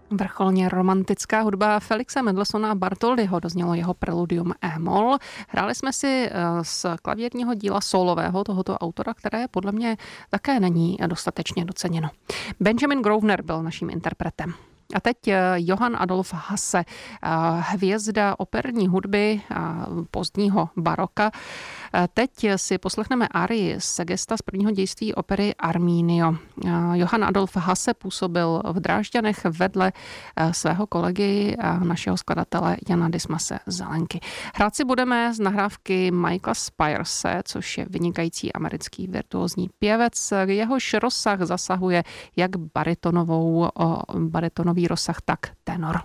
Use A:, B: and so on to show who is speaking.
A: Vrcholně romantická hudba Felixe Mendelssohna Bartholdyho, doznělo jeho preludium E-moll. Hráli jsme si z klavírního díla sólového tohoto autora, které podle mě také není dostatečně doceněno. Benjamin Grosvenor byl naším interpretem. A teď Johann Adolf Hasse, hvězda operní hudby pozdního baroka. Teď si poslechneme arii z gesta z prvního dějství opery Arminio. Johann Adolf Hasse působil v Drážďanech vedle svého kolegy a našeho skladatele Jana Dismase Zelenky. Hrát si budeme z nahrávky Michaela Spirese, což je vynikající americký virtuózní pěvec. Jehož rozsah zasahuje jak baritonový rozsah, tak tenor.